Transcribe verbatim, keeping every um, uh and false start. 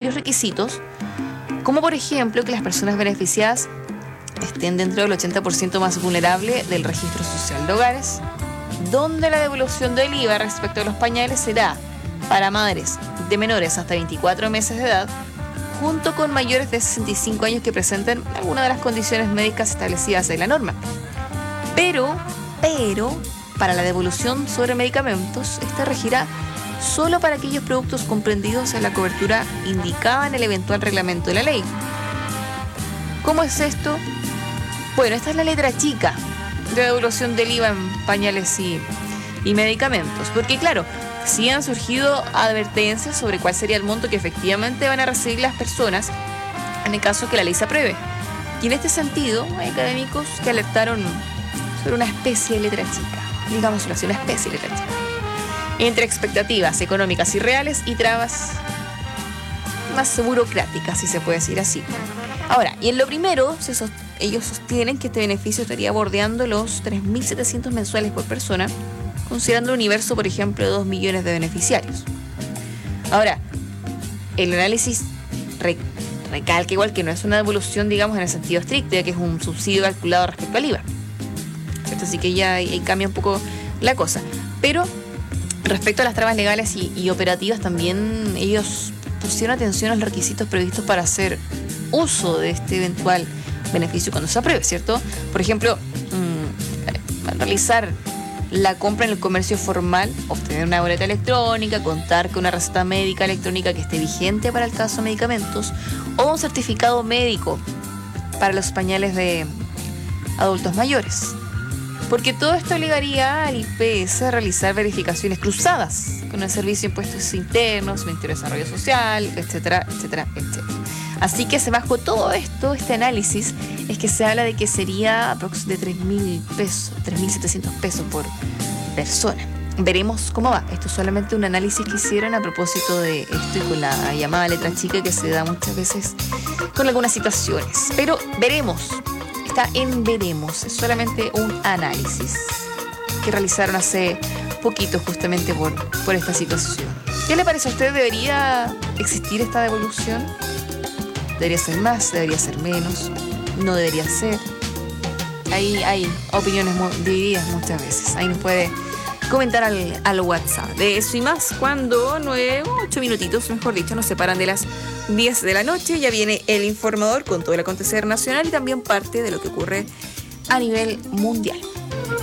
varios requisitos, como por ejemplo que las personas beneficiadas estén dentro del ochenta por ciento más vulnerable del registro social de hogares, donde la devolución del I V A respecto a los pañales será para madres de menores hasta veinticuatro meses de edad, junto con mayores de sesenta y cinco años que presenten alguna de las condiciones médicas establecidas en la norma. Pero, pero, para la devolución sobre medicamentos, esta regirá solo para aquellos productos comprendidos en la cobertura indicada en el eventual reglamento de la ley. ¿Cómo es esto? Bueno, esta es la letra chica de devolución del I V A en pañales y, y medicamentos. Porque claro, sí han surgido advertencias sobre cuál sería el monto que efectivamente van a recibir las personas en el caso que la ley se apruebe. Y en este sentido, hay académicos que alertaron sobre una especie de letra chica, digámoslo así, una especie de letra chica, entre expectativas económicas y reales y trabas más burocráticas, si se puede decir así. Ahora, y en lo primero, se sost- ellos sostienen que este beneficio estaría bordeando los tres mil setecientos mensuales por persona, considerando el universo, por ejemplo, de dos millones de beneficiarios. Ahora, el análisis re- recalca igual que no es una devolución, digamos, en el sentido estricto, ya que es un subsidio calculado respecto al I V A. ¿Cierto? Así que ya ahí, ahí cambia un poco la cosa. Pero respecto a las trabas legales y, y operativas, también ellos pusieron atención a los requisitos previstos para hacer uso de este eventual beneficio cuando se apruebe, ¿cierto? Por ejemplo, mmm, realizar la compra en el comercio formal, obtener una boleta electrónica, contar con una receta médica electrónica que esté vigente para el caso de medicamentos o un certificado médico para los pañales de adultos mayores. Porque todo esto obligaría al I P S a realizar verificaciones cruzadas con el Servicio de Impuestos Internos, Ministerio de Desarrollo Social, etcétera, etcétera, etcétera. Así que se bajo todo esto, este análisis, es que se habla de que sería aproximadamente de tres mil pesos, tres mil setecientos pesos por persona. Veremos cómo va. Esto es solamente un análisis que hicieron a propósito de esto y con la llamada letra chica que se da muchas veces con algunas situaciones. Pero veremos. Está en veremos. Es solamente un análisis que realizaron hace poquito justamente por, por esta situación. ¿Qué le parece a usted? ¿Debería existir esta devolución? ¿Debería ser más? ¿Debería ser menos? ¿No debería ser? Ahí hay opiniones muy divididas muchas veces. Ahí nos puede comentar al, al WhatsApp. De eso y más cuando nueve, ocho minutitos, mejor dicho, nos separan de las diez de la noche. Ya viene el informador con todo el acontecer nacional y también parte de lo que ocurre a nivel mundial.